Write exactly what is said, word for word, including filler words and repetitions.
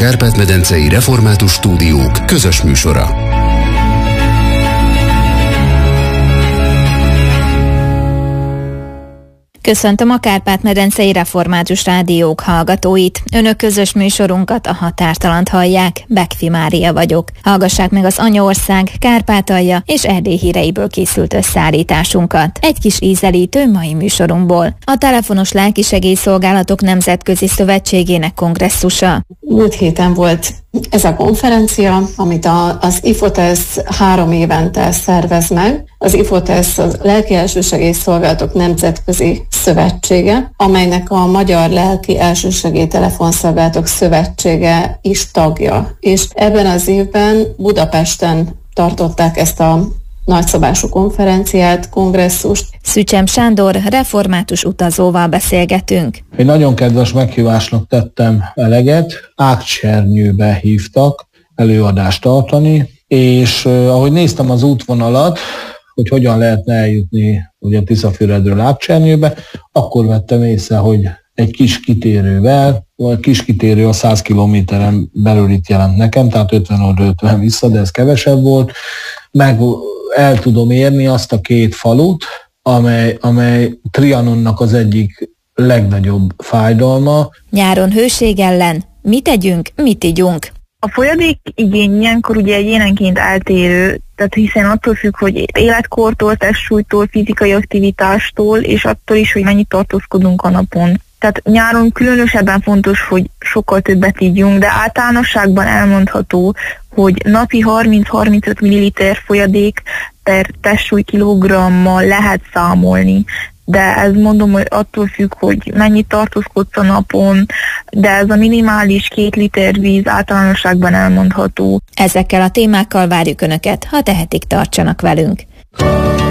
Kárpát-medencei Református Stúdiók közös műsora. Köszöntöm a Kárpát-medencei Református Rádiók hallgatóit. Önök közös műsorunkat, a Határtalant hallják. Bekfi Mária vagyok. Hallgassák meg az Anyaország, Kárpátalja és Erdély híreiből készült összeállításunkat. Egy kis ízelítő mai műsorunkból. A Telefonos Lelkisegélyszolgálatok Nemzetközi Szövetségének kongresszusa. Múlt héten volt ez a konferencia, amit a, az IFOTESZ három évente szervez meg. Az IFOTESZ a Lelki Elsősegélyszolgálatok Nemzetközi Szövetsége, amelynek a Magyar Lelki Elsősegély Telefonszolgálatok Szövetsége is tagja. És ebben az évben Budapesten tartották ezt a nagyszabású konferenciát, kongresszust. Szücsem Sándor református utazóval beszélgetünk. Egy nagyon kedves meghívásnak tettem eleget, Ágcsernyőbe hívtak előadást tartani, és eh, ahogy néztem az útvonalat, hogy hogyan lehetne eljutni ugye Tiszafüredről Ágcsernyőbe, akkor vettem észre, hogy egy kis kitérővel, vagy kis kitérő a száz kilométeren belül itt jelent nekem, tehát ötven oda ötven vissza, de ez kevesebb volt, meg el tudom érni azt a két falut, amely, amely Trianonnak az egyik legnagyobb fájdalma. Nyáron hőség ellen mit tegyünk, mit igyunk? A folyadék igény ilyenkor ugye egyénenként eltérő, tehát hiszen attól függ, hogy életkortól, testsúlytól, fizikai aktivitástól, és attól is, hogy mennyit tartózkodunk a napon. Tehát nyáron különösebben fontos, hogy sokkal többet ígyunk, de általánosságban elmondható, hogy napi harminc-harmincöt milliliter folyadék per testsúly kilogrammal lehet számolni. De ez mondom, hogy attól függ, hogy mennyit tartózkodsz a napon, de ez a minimális két liter víz általánosságban elmondható. Ezekkel a témákkal várjuk Önöket, ha tehetik, tartsanak velünk.